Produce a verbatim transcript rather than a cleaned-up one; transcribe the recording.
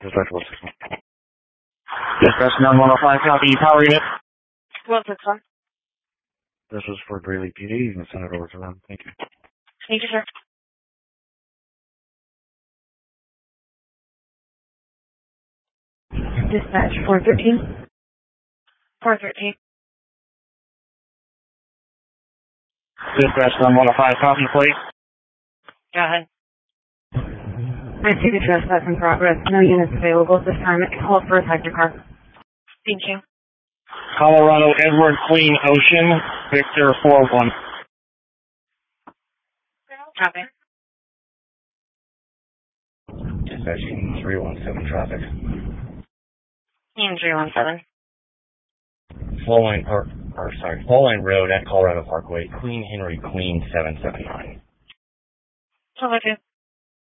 Dispatch one six one. Dispatch nine one oh five, copy, power unit. one six one. This is for Greeley P D. You can send it over to them. Thank you. Thank you, sir. Dispatch four thirteen. four thirteen. Dispatch nine one oh five, copy, please. Go ahead. I see the trespass in progress. No units available at this time. Hold for a second car. Thank you. Colorado Edward Queen Ocean, Victor four one. Copy. Dispatching three one seven traffic. And three one seven. Full line park, or sorry, Full Line Road at Colorado Parkway, Queen Henry Queen seven seven nine. Over two.